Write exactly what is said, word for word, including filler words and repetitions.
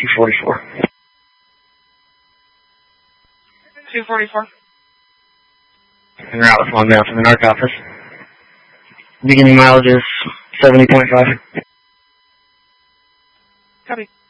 two forty-four. two forty-four. En route with one mail from the narc office. Beginning mileage is seventy point five. Copy.